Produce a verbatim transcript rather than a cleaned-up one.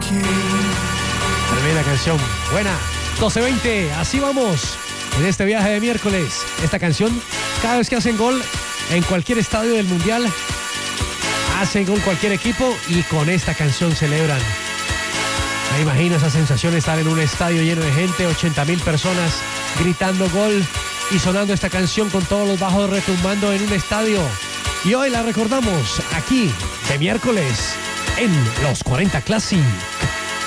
Tremenda canción, buena. doce veinte, así vamos en este viaje de miércoles. Esta canción, cada vez que hacen gol en cualquier estadio del mundial, hacen gol cualquier equipo y con esta canción celebran. Me imagino esa sensación de estar en un estadio lleno de gente, ochenta mil personas gritando gol y sonando esta canción con todos los bajos retumbando en un estadio. Y hoy la recordamos aquí de miércoles en Los cuarenta Classic.